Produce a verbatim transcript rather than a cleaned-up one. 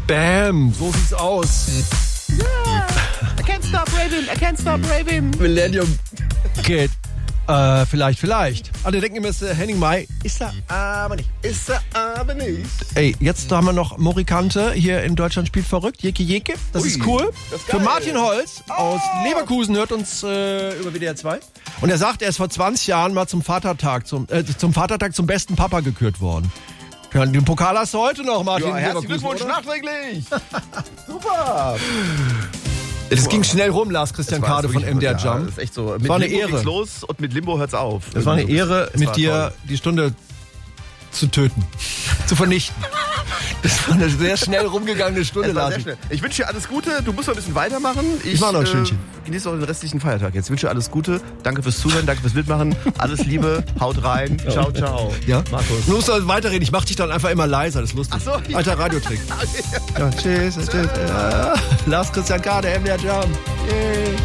Bam, so sieht's aus. Yeah. I can't stop raving, I can't stop raving. Millennium Kid. Äh, vielleicht, vielleicht. Alle denken immer, es ist Henning Mai. Ist er aber nicht. Ist er aber nicht. Ey, jetzt haben wir noch Morikante hier in Deutschland spielt verrückt. Jeke Jeke. Das Ui, ist cool. das ist Für geil. Martin Holz aus Oh. Leverkusen hört uns äh, über W D R zwei. Und er sagt, er ist vor zwanzig Jahren mal zum Vatertag, zum, äh, zum Vatertag zum besten Papa gekürt worden. Ja, den Pokal hast du heute noch, Martin. Ja, herzlichen Leverkusen, Glückwunsch oder? nachträglich. Super. Es ging schnell rum, Lars Christian Das war Kade von wirklich- M D R ja, Jump. Das ist echt so. Mit war eine Limbo Ehre. geht's los und mit Limbo hört's auf. Es war eine Irgendwie so. Ehre, Es mit war dir toll. die Stunde zu töten, zu vernichten. Das war eine sehr schnell rumgegangene Stunde, Es war Lars. sehr schnell. Ich wünsche dir alles Gute. Du musst noch ein bisschen weitermachen. Ich mach noch ein Stündchen. Äh, genieße auch den restlichen Feiertag jetzt. Ich wünsche dir alles Gute. Danke fürs Zuhören, danke fürs Mitmachen. Alles Liebe, haut rein. Ciao, ciao. Ja? Markus. Du musst halt weiterreden. Ich mach dich dann einfach immer leiser. Das ist lustig. Ach so, ja. Alter Radiotrick. Ja, tschüss, tschüss. Ja. Lars Christian Kade, M D R Jump. Yay.